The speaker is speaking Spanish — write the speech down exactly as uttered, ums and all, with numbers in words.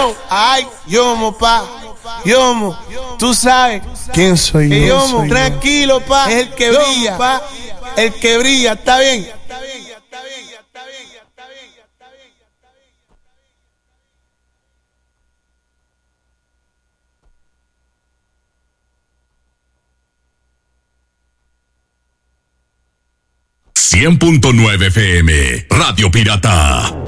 Yo, ay, Yomo, pa, Yomo, tú sabes quién soy yo. Yomo, soy tranquilo, pa, es el que Yomo, brilla, pa, el que brilla, está bien. Está bien, está bien, está bien, está bien, está bien, está bien. cien punto nueve F M, Radio Pirata.